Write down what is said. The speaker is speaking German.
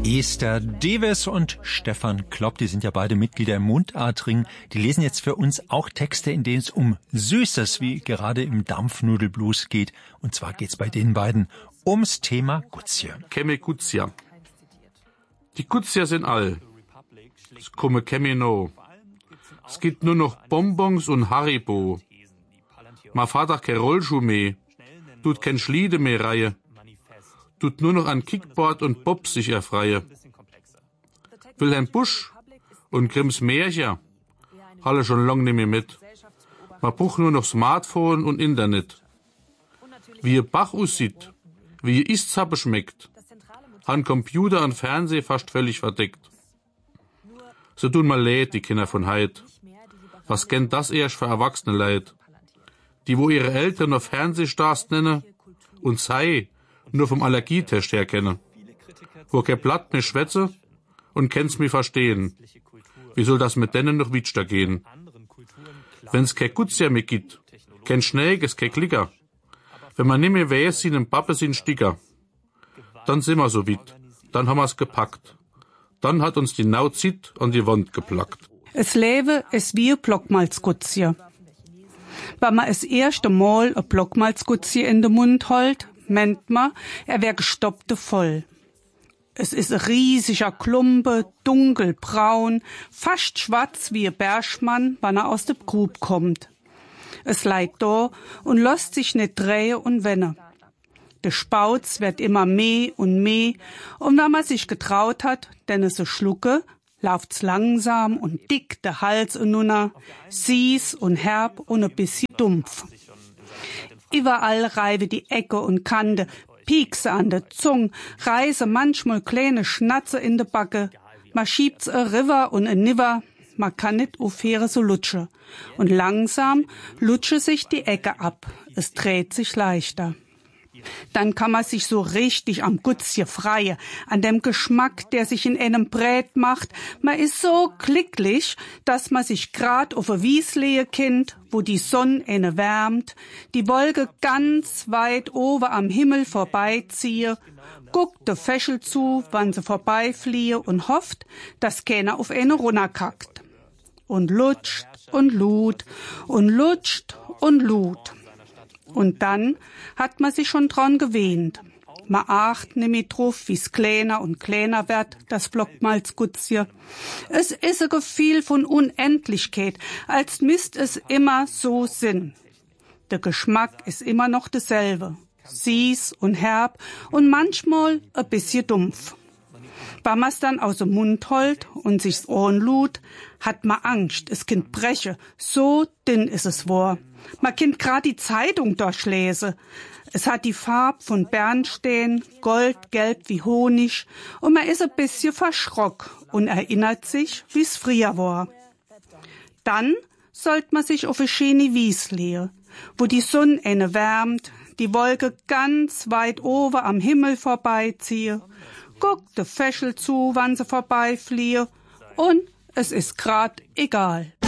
Esther Deves und Stefan Klopp, die sind ja beide Mitglieder im Mundartring. Die lesen jetzt für uns auch Texte, in denen es um Süßes, wie gerade im Dampfnudelblues geht. Und zwar geht's bei den beiden ums Thema Gutsje. Kemme Gutsja. Die Gutsja sind all. Es komme Kemme no. Es gibt nur noch Bonbons und Haribo. Ma Vater kein Rollschuh mehr. Tut kein Schliede mehr Reihe. Tut nur noch an Kickboard und Bob sich erfreie. Wilhelm Busch und Grimms Märchen halle schon lang nicht mehr mit. Man braucht nur noch Smartphone und Internet. Wie ihr Bach aussieht, wie ihr Istzappe schmeckt, han Computer und Fernseh fast völlig verdeckt. So tun mal leid, die Kinder von heit. Was kennt das erst für erwachsene Leid? Die, wo ihre Eltern noch Fernsehstars nennen und sei nur vom Allergietest her kenne. Wo kein Blatt mehr schwätze und kennt's mir verstehen. Wie soll das mit denen noch weiter gehen? Wenn's kein Gutsja mehr gibt, kein Schnäges, kein Klicker. Wenn man nimmer weiß, sind im Pappe sind Sticker. Dann sind wir so weit. Dann haben wir's gepackt. Dann hat uns die Nauzit an die Wand geplackt. Es Leben ist wie ein Blockmalzgutsje. Wenn man das erste Mal ein Blockmalzgutsje in den Mund holt, meint man, er wär gestoppt voll. Es ist ein riesiger Klumpe, dunkelbraun, fast schwarz wie ein Bergmann, wenn er aus der Grub kommt. Es leiht da und lässt sich nicht drehen und wenden. Der Spauz wird immer mehr und mehr, und wenn man sich getraut hat, denn es so schlucke, lauft's langsam und dick der Hals ununter, süß und herb und ein bisschen dumpf. Überall reibe die Ecke und Kante, Piekse an der Zunge, reiße manchmal kleine Schnatze in de Backe. Man schiebt's a River und a Niver, man kann nicht aufhören so lutsche. Und langsam lutsche sich die Ecke ab, es dreht sich leichter. Dann kann man sich so richtig am Gutsje freie, an dem Geschmack, der sich in einem Brät macht. Man ist so glücklich, dass man sich grad auf a Wies lehe kennt, wo die Sonne eine wärmt, die Wolke ganz weit oben am Himmel vorbeiziehe, guckt de Fäschel zu, wann sie vorbeifliehe und hofft, dass keiner auf eine runterkackt. Und lutscht und lud und lutscht und lud. Und dann hat man sich schon dran gewöhnt. Man acht nimmer drauf, wie's kleiner und kleiner wird, das Blockmalzgutsje. Es ist ein Gefühl von Unendlichkeit, als müsst es immer so sein. Der Geschmack ist immer noch derselbe, süß und herb und manchmal ein bisschen dumpf. Wenn man's dann aus dem Mund holt und sich's anlud, hat man Angst, es kind breche, so dünn ist es war. Man kind grad die Zeitung durchlese. Es hat die Farbe von Bernstein, goldgelb wie Honig, und man ist ein bisschen verschrock und erinnert sich, wie's früher war. Dann sollt man sich auf eine schöne Wies legen, wo die Sonne eine wärmt, die Wolke ganz weit oben am Himmel vorbeiziehe, guckt de Fäschel zu, wann sie vorbeifliehe, und es ist grad egal.